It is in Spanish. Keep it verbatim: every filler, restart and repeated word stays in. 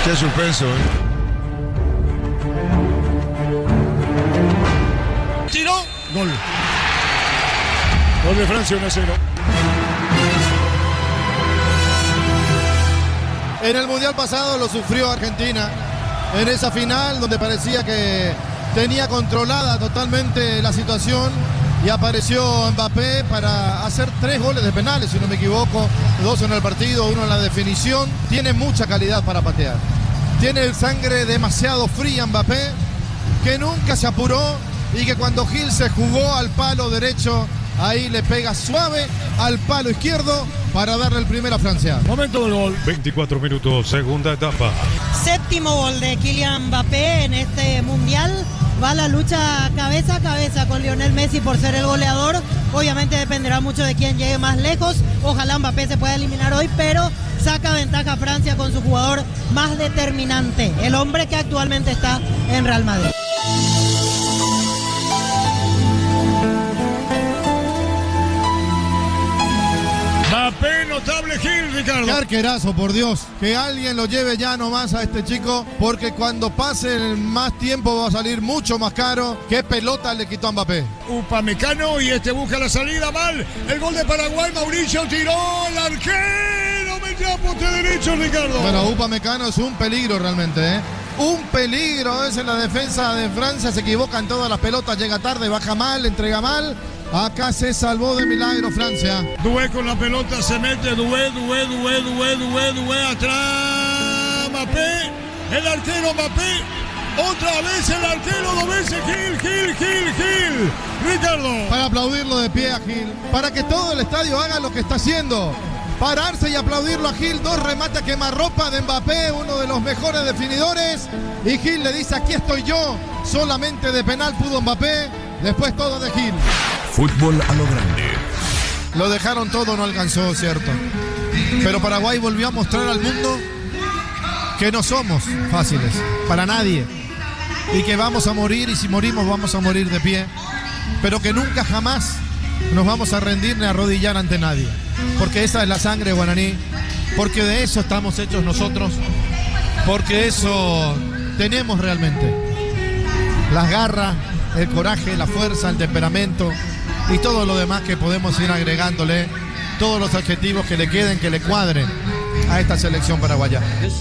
Qué suspenso, ¿eh? Tiró. Gol. Gol de Francia, uno a cero. En el Mundial pasado lo sufrió Argentina. En esa final donde parecía que tenía controlada totalmente la situación y apareció Mbappé para hacer tres goles de penales, si no me equivoco, dos en el partido, uno en la definición. Tiene mucha calidad para patear. Tiene sangre demasiado fría Mbappé, que nunca se apuró y que cuando Gil se jugó al palo derecho, ahí le pega suave al palo izquierdo para darle el primero a Francia. Momento del gol. veinticuatro minutos, segunda etapa. Séptimo gol de Kylian Mbappé en este mundial. Va la lucha cabeza a cabeza con Lionel Messi por ser el goleador. Obviamente dependerá mucho de quién llegue más lejos. Ojalá Mbappé se pueda eliminar hoy, pero saca ventaja a Francia con su jugador más determinante, el hombre que actualmente está en Real Madrid. Mbappé, notable Gil, Ricardo. Qué arquerazo, por Dios. Que alguien lo lleve ya nomás a este chico, porque cuando pase el más tiempo va a salir mucho más caro. Qué pelota le quitó a Mbappé. Upamecano y este busca la salida mal. El gol de Paraguay, Mauricio tiró el arquero. Metió a poste derecho, Ricardo. Bueno, Upamecano es un peligro realmente, ¿eh? Un peligro es en la defensa de Francia. Se equivoca en todas las pelotas, llega tarde, baja mal, entrega mal. Acá se salvó de milagro Francia. Dué con la pelota, se mete Dué, Dué, Dué, Dué, Dué, Dué, atrás Mbappé, el arquero Mbappé, otra vez el arquero, dos veces Gil, Gil, Gil, Gil, Ricardo. Para aplaudirlo de pie a Gil, para que todo el estadio haga lo que está haciendo. Pararse y aplaudirlo a Gil, dos remates a quemarropa de Mbappé, uno de los mejores definidores. Y Gil le dice, aquí estoy yo, solamente de penal pudo Mbappé, después todo de Gil. Fútbol a lo grande. Lo dejaron todo, no alcanzó, cierto. Pero Paraguay volvió a mostrar al mundo que no somos fáciles, para nadie. Y que vamos a morir, y si morimos vamos a morir de pie. Pero que nunca jamás nos vamos a rendir ni a arrodillar ante nadie. Porque esa es la sangre guaraní. Porque de eso estamos hechos nosotros. Porque eso tenemos realmente. Las garras, el coraje, la fuerza, el temperamento y todo lo demás que podemos ir agregándole, todos los adjetivos que le queden, que le cuadren a esta selección paraguaya.